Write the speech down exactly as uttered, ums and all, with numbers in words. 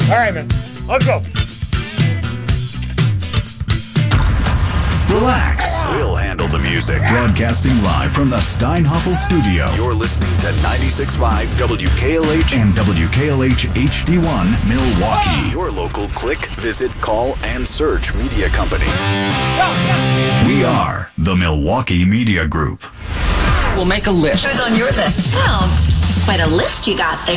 All right, man. Let's go. Relax. We'll handle the music. Broadcasting live from the Steinhoffel studio. You're listening to ninety-six point five W K L H and W K L H H D one Milwaukee. Your local click, visit, call, and search media company. We are the Milwaukee Media Group. We'll make a list. Who's on your list? Well, it's quite a list you got there.